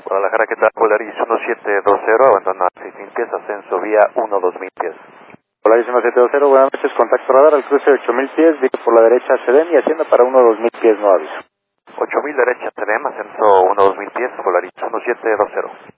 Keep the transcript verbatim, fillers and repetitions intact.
Guadalajara, ¿qué tal? Polaris uno siete dos cero, abandona seis pies, ascenso vía uno dos mil pies. Polaris uno siete dos cero, buenas noches, contacto radar al cruce ocho mil pies, viene por la derecha C D M y hacienda para uno dos mil pies, no aviso. ocho mil derecha, C D M, ascenso uno dos mil pies, Polaris uno siete dos cero.